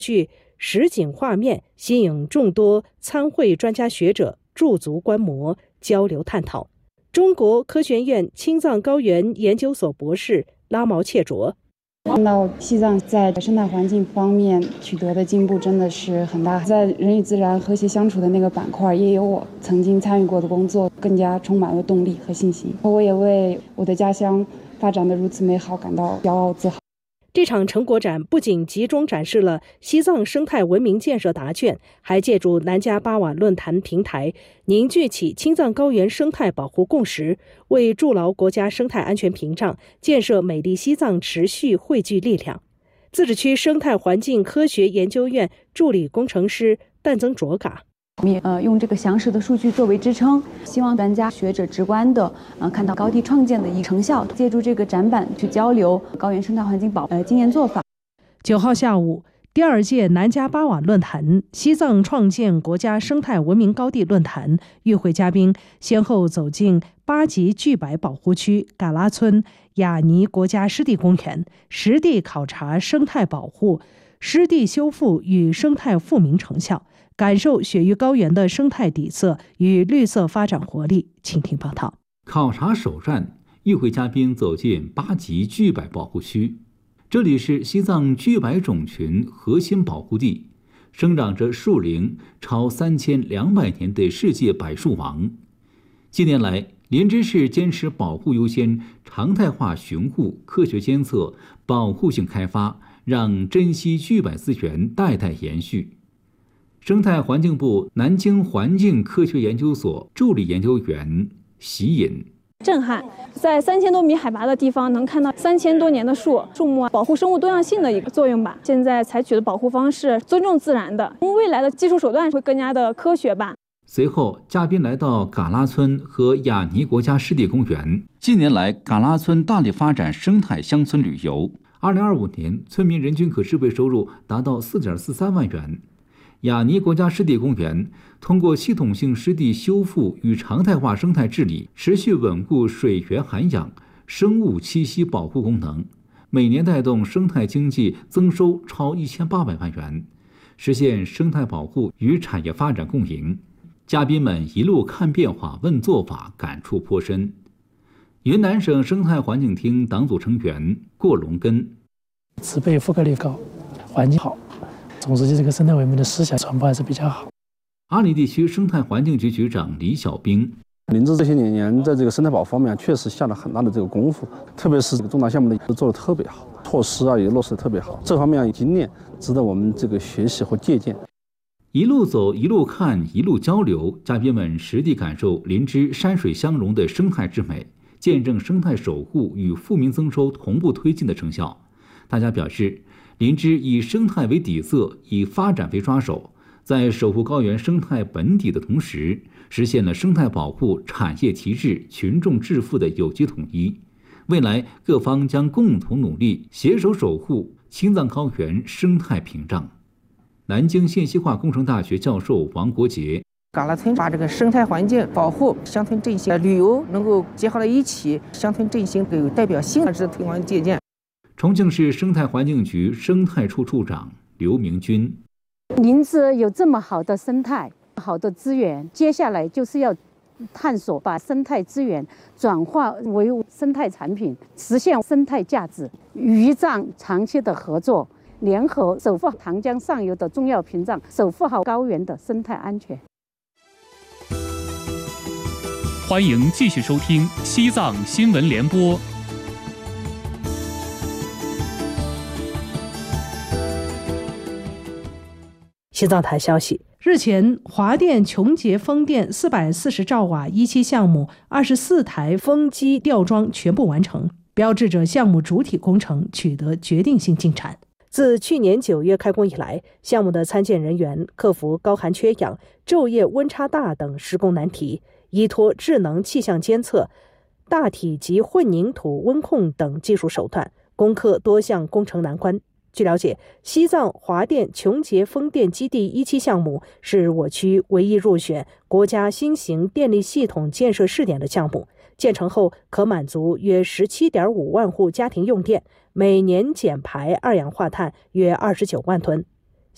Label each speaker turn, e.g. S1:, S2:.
S1: 据实景画面吸引众多参会专家学者驻足观摩、交流探讨。中国科学院青藏高原研究所博士拉毛切卓
S2: 看到西藏在生态环境方面取得的进步真的是很大，在人与自然和谐相处的那个板块，也有我曾经参与过的工作，更加充满了动力和信心。我也为我的家乡发展得如此美好感到骄傲自豪。
S1: 这场成果展不仅集中展示了西藏生态文明建设答卷，还借助南迦巴瓦论坛平台，凝聚起青藏高原生态保护共识，为筑牢国家生态安全屏障、建设美丽西藏持续汇聚力量。自治区生态环境科学研究院助理工程师但增卓嘎。
S3: 我们也用这个详实的数据作为支撑，希望专家学者直观的看到高地创建的一成效，借助这个展板去交流高原生态环境保经验做法。
S1: 9号下午，第2届南迦巴瓦论坛西藏创建国家生态文明高地论坛与会嘉宾先后走进8级巨柏保护区嘎拉村雅尼国家湿地公园，实地考察生态保护、湿地修复与生态复明成效，感受雪域高原的生态底色与绿色发展活力。请听报道。
S4: 考察首站，与会嘉宾走进8级巨柏保护区，这里是西藏巨柏种群核心保护地，生长着树龄超3200年的世界柏树王。近年来，林芝市坚持保护优先、常态化巡护、科学监测、保护性开发，让珍稀巨柏资源代代延续。生态环境部南京环境科学研究所助理研究员席隐：
S5: 震撼，在3000多米海拔的地方能看到3000多年的树木保护生物多样性的一个作用吧。现在采取的保护方式尊重自然的，未来的技术手段会更加的科学吧。
S4: 随后，嘉宾来到嘎拉村和雅尼国家湿地公园。近年来，嘎拉村大力发展生态乡村旅游。2025年，村民人均可支配收入达到4.43万元。雅尼国家湿地公园通过系统性湿地修复与常态化生态治理，持续稳固水源涵养、生物栖息保护功能，每年带动生态经济增收超1800万元，实现生态保护与产业发展共赢。嘉宾们一路看变化、问做法，感触颇深。云南省生态环境厅党组成员过龙根：
S6: 植被覆盖率高，环境好，总之这个生态文明的思想传播还是比较好。
S4: 阿里地区生态环境局局长李小兵：
S7: 林芝这些年在这个生态保护方面确实下了很大的这个功夫，特别是重大项目都做得特别好，措施也落实得特别好，这方面经验值得我们这个学习和借鉴。
S4: 一路走，一路看，一路交流，嘉宾们实地感受林芝山水相融的生态之美，见证生态守护与富民增收同步推进的成效。大家表示，林芝以生态为底色，以发展为抓手，在守护高原生态本底的同时，实现了生态保护、产业提质、群众致富的有机统一。未来各方将共同努力，携手守护青藏高原生态屏障。南京信息化工程大学教授王国杰：
S8: 嘎拉村把这个生态环境保护、乡村振兴、旅游能够结合在一起，乡村振兴有代表性，值得推广借鉴。
S4: 重庆市生态环境局生态处处长刘明军：
S9: 林芝有这么好的生态、好的资源，接下来就是要探索把生态资源转化为生态产品，实现生态价值。与藏长期的合作，联合守护长江上游的重要屏障，守护好高原的生态安全。
S10: 欢迎继续收听西藏新闻联播。
S1: 西藏台消息，日前，华电琼杰风电440兆瓦一期项目24台风机吊装全部完成，标志着项目主体工程取得决定性进展。自去年9月开工以来，项目的参建人员克服高寒缺氧、昼夜温差大等施工难题，依托智能气象监测、大体及混凝土温控等技术手段，攻克多项工程难关。据了解，西藏华电琼杰风电基地一期项目是我区唯一入选国家新型电力系统建设试点的项目，建成后可满足约17.5万户家庭用电，每年减排二氧化碳约29万吨。